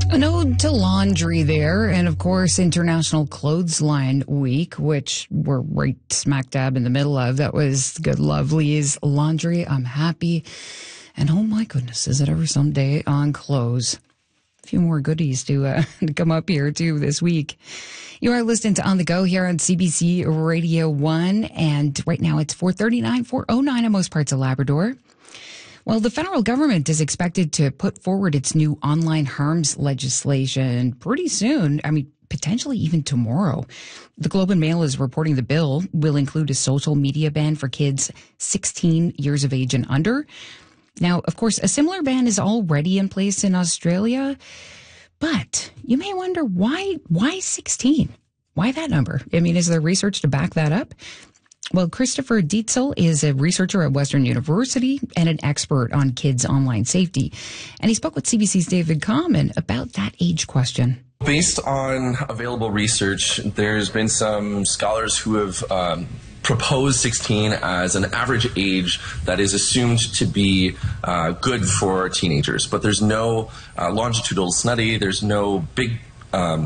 An ode to laundry there, and of course, International Clothesline Week, which we're right smack dab in the middle of. That was Good Lovely's Laundry, I'm Happy. And oh my goodness, is it ever someday on clothes? A few more goodies to come up here too this week. You are listening to On the Go here on CBC Radio 1, and right now it's 4:39, 4:09 in most parts of Labrador. Well, the federal government is expected to put forward its new online harms legislation pretty soon. I mean, potentially even tomorrow. The Globe and Mail is reporting the bill will include a social media ban for kids 16 years of age and under. Now, of course, a similar ban is already in place in Australia, but you may wonder why 16? Why that number? I mean, is there research to back that up? Well, Christopher Dietzel is a researcher at Western University and an expert on kids' online safety. And he spoke with CBC's David Common about that age question. Based on available research, there's been some scholars who have proposed 16 as an average age that is assumed to be good for teenagers. But there's no longitudinal study, there's no big